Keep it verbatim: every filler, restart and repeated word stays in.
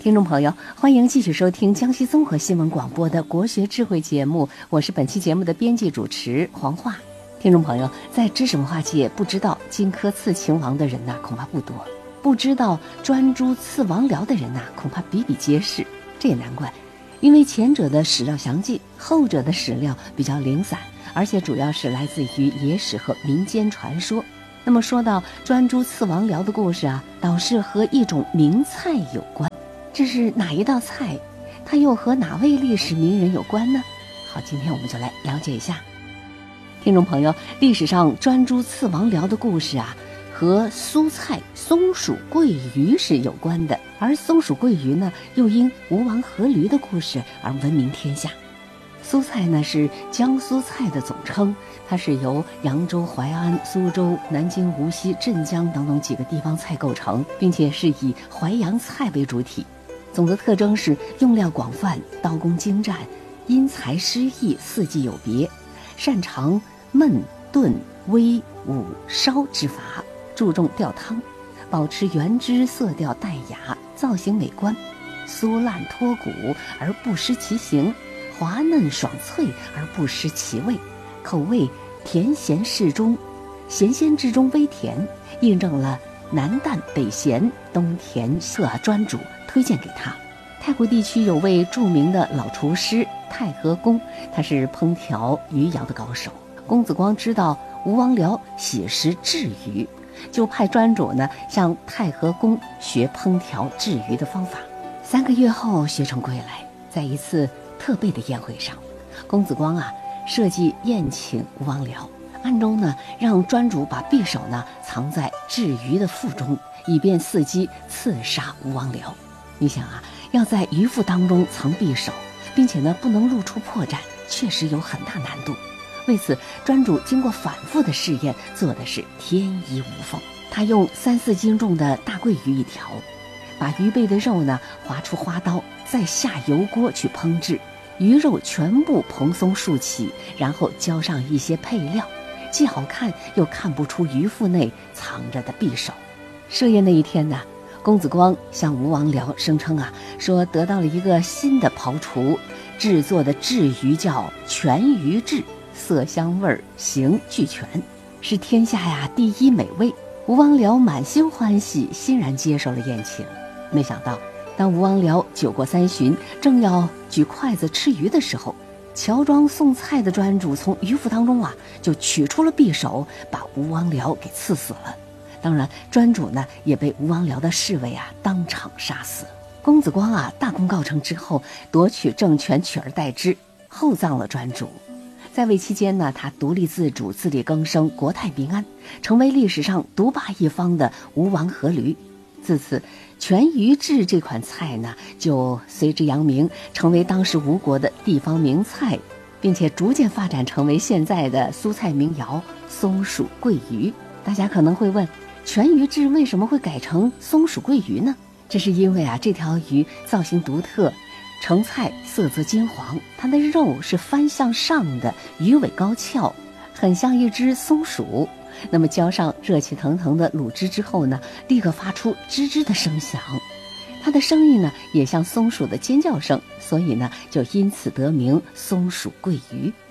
听众朋友，欢迎继续收听江西综合新闻广播的国学智慧节目，我是本期节目的编辑主持黄化。听众朋友，在知识文化界不知道荆轲刺秦王的人呐、啊、恐怕不多，不知道专诸刺王僚的人呐、啊、恐怕比比皆是。这也难怪，因为前者的史料详尽，后者的史料比较零散，而且主要是来自于野史和民间传说。那么说到专诸刺王僚的故事啊，倒是和一种名菜有关。这是哪一道菜？它又和哪位历史名人有关呢？好，今天我们就来了解一下。听众朋友，历史上专诸刺王僚的故事啊，和蔬菜松鼠桂鱼是有关的，而松鼠桂鱼呢，又因吴王阖闾的故事而闻名天下。苏菜呢是江苏菜的总称，它是由扬州、淮安、苏州、南京、无锡、镇江等等几个地方菜构成，并且是以淮扬菜为主体。总的特征是用料广泛，刀工精湛，因材施艺，四季有别，擅长焖、炖、煨、捂、烧之法，注重吊汤，保持原汁，色调带雅，造型美观，酥烂脱骨而不失其形，滑嫩爽脆而不失其味，口味甜咸适中，咸鲜之中微甜，印证了南淡北咸，东甜色专主推荐给他。泰国地区有位著名的老厨师太和公，他是烹调鱼肴的高手。公子光知道吴王僚喜食雉鱼，就派专主呢向太和公学烹调雉鱼的方法。三个月后学成归来，在一次特备的宴会上，公子光啊设计宴请吴王僚，暗中呢让专主把匕首呢藏在雉鱼的腹中，以便伺机刺杀吴王僚。你想啊，要在鱼腹当中藏匕首，并且呢不能露出破绽，确实有很大难度。为此，专主经过反复的试验，做的是天衣无缝。他用三四斤重的大桂鱼一条，把鱼背的肉呢划出花刀，再下油锅去烹制，鱼肉全部蓬松竖起，然后浇上一些配料，既好看又看不出鱼腹内藏着的匕首。设宴那一天呢，公子光向吴王僚声称啊，说得到了一个新的庖厨制作的雉鱼叫全鱼雉，色香味形俱全，是天下呀第一美味。吴王僚满心欢喜，欣然接受了宴请。没想到当吴王僚酒过三巡，正要举筷子吃鱼的时候，乔装送菜的专主从鱼腹当中啊就取出了匕首，把吴王僚给刺死了。当然，专主呢也被吴王僚的侍卫啊当场杀死。公子光啊大功告成之后，夺取政权，取而代之，厚葬了专主。在位期间呢，他独立自主，自力更生，国泰民安，成为历史上独霸一方的吴王阖闾。自此，全鱼雉这款菜呢就随之扬名，成为当时吴国的地方名菜，并且逐渐发展成为现在的苏菜名肴松鼠桂鱼。大家可能会问，全鱼雉为什么会改成松鼠桂鱼呢？这是因为啊，这条鱼造型独特，成菜色泽金黄，它的肉是翻向上的，鱼尾高翘，很像一只松鼠。那么浇上热气腾腾的卤汁之后呢，立刻发出吱吱的声响，它的声音呢也像松鼠的尖叫声，所以呢就因此得名松鼠桂鱼。